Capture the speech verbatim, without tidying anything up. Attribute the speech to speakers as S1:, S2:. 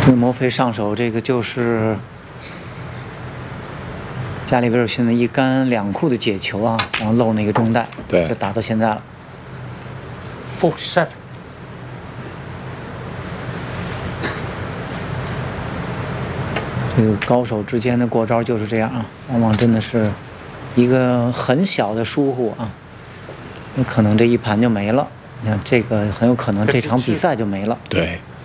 S1: 这个莫非上手，这个就是加里维尔逊的一杆两库的解球啊，然后漏那个中带，
S2: 对，
S1: 就打到现在了。
S3: forty-seven。
S1: 这个高手之间的过招就是这样啊，往往真的是一个很小的疏忽啊，有可能这一盘就没了。你看这个很有可能这场比赛就没了。
S2: 对。